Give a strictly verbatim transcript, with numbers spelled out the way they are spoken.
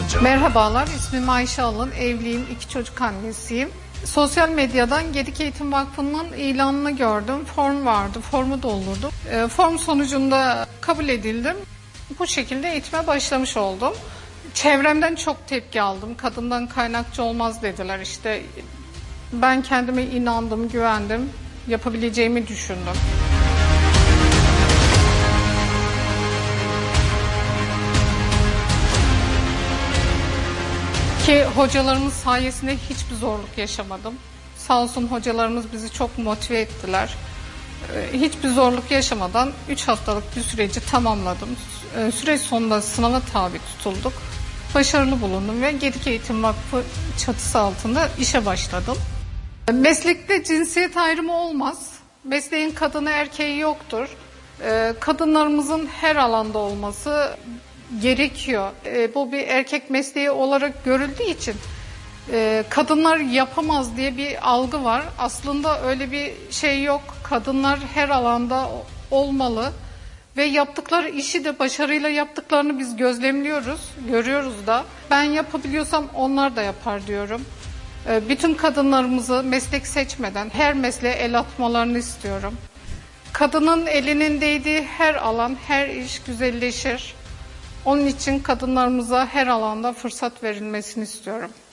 Merhabalar, ismim Ayşe Alın, evliyim, iki çocuk annesiyim. Sosyal medyadan Gedik Eğitim Vakfı'nın ilanını gördüm, form vardı, formu doldurdum. E, form sonucunda kabul edildim. Bu şekilde eğitime başlamış oldum. Çevremden çok tepki aldım, kadından kaynakçı olmaz dediler işte. Ben kendime inandım, güvendim, yapabileceğimi düşündüm. Ki hocalarımız sayesinde hiçbir zorluk yaşamadım. Sağ olsun hocalarımız bizi çok motive ettiler. Hiçbir zorluk yaşamadan üç haftalık bir süreci tamamladım. Süreç sonunda sınava tabi tutulduk. Başarılı bulundum ve Gedik Eğitim Vakfı çatısı altında işe başladım. Meslekte cinsiyet ayrımı olmaz. Mesleğin kadını erkeği yoktur. Kadınlarımızın her alanda olması gerekiyor. E, bu bir erkek mesleği olarak görüldüğü için e, kadınlar yapamaz diye bir algı var. Aslında öyle bir şey yok. Kadınlar her alanda olmalı ve yaptıkları işi de başarıyla yaptıklarını biz gözlemliyoruz, görüyoruz da. Ben yapabiliyorsam onlar da yapar diyorum. E, bütün kadınlarımızı meslek seçmeden her mesleğe el atmalarını istiyorum. Kadının elinin değdiği her alan, her iş güzelleşir. Onun için kadınlarımıza her alanda fırsat verilmesini istiyorum.